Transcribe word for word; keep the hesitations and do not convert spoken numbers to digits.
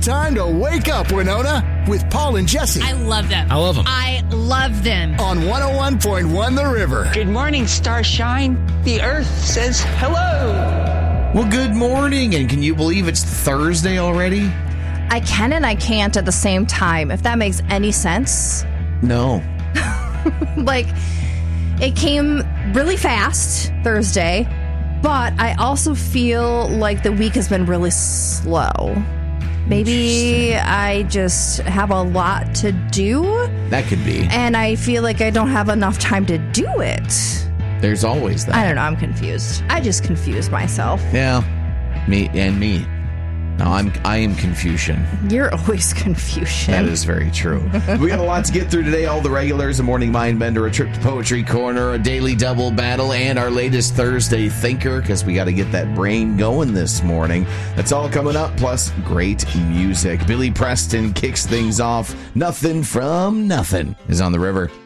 time to wake up, Winona, with Paul and Jesse. I love them. I love them. I love them. On one oh one point one The River. Good morning, Starshine. The Earth says hello. Well, good morning, and can you believe it's Thursday already? I can and I can't at the same time, if that makes any sense. No. Like, it came really fast Thursday, but I also feel like the week has been really slow. Maybe I just have a lot to do. That could be. And I feel like I don't have enough time to do it. There's always that. I don't know. I'm confused. I just confused myself. Yeah. Me and me. No, I'm I am Confucian. You're always Confucian. That is very true. We got a lot to get through today. All the regulars, a morning mind bender, a trip to Poetry Corner, a daily double battle, and our latest Thursday thinker, because we got to get that brain going this morning. That's all coming up, plus great music. Billy Preston kicks things off. Nothing from Nothing is on The River.